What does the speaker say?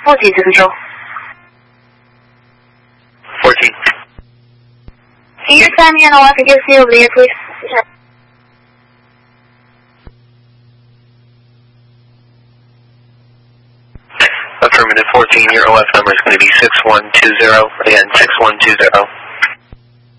14 to control. 14. Can you time me on 11 and give me over the air, please? Affirmative 14, your OF number is going to be 6120. Again, 6120.